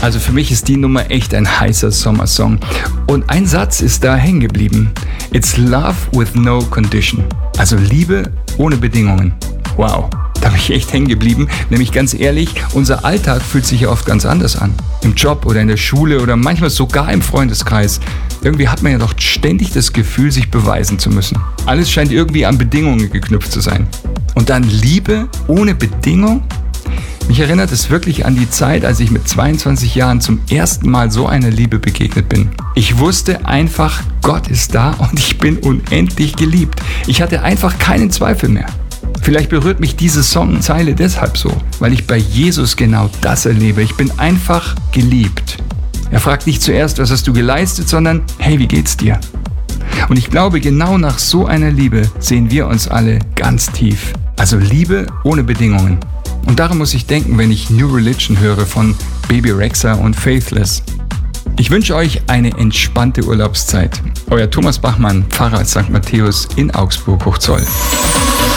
Also für mich ist die Nummer echt ein heißer Sommersong. Und ein Satz ist da hängen geblieben. It's love with no condition. Also Liebe ohne Bedingungen. Wow, da bin ich echt hängen geblieben. Nämlich ganz ehrlich, unser Alltag fühlt sich ja oft ganz anders an. Im Job oder in der Schule oder manchmal sogar im Freundeskreis. Irgendwie hat man ja doch ständig das Gefühl, sich beweisen zu müssen. Alles scheint irgendwie an Bedingungen geknüpft zu sein. Und dann Liebe ohne Bedingung? Mich erinnert es wirklich an die Zeit, als ich mit 22 Jahren zum ersten Mal so einer Liebe begegnet bin. Ich wusste einfach, Gott ist da und ich bin unendlich geliebt. Ich hatte einfach keinen Zweifel mehr. Vielleicht berührt mich diese Songzeile deshalb so, weil ich bei Jesus genau das erlebe. Ich bin einfach geliebt. Er fragt nicht zuerst, was hast du geleistet, sondern hey, wie geht's dir? Und ich glaube, genau nach so einer Liebe sehen wir uns alle ganz tief. Also Liebe ohne Bedingungen. Und daran muss ich denken, wenn ich New Religion höre von Bebe Rexha und Faithless. Ich wünsche euch eine entspannte Urlaubszeit. Euer Thomas Bachmann, Pfarrer St. Matthäus in Augsburg-Hochzoll.